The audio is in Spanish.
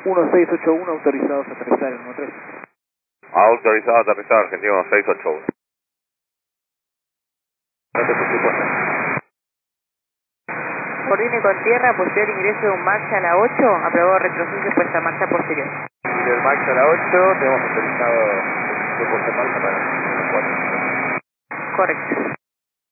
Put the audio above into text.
1681, autorizados a aterrizar en 13. Autorizado a aterrizar, Argentino 1681. Coordine con tierra, posterior ingreso de un MAX a la 8, aprobado retroceso y puesta en marcha posterior. Y del MAX a la 8, tenemos autorizado de puesta en marcha para 4. Correcto.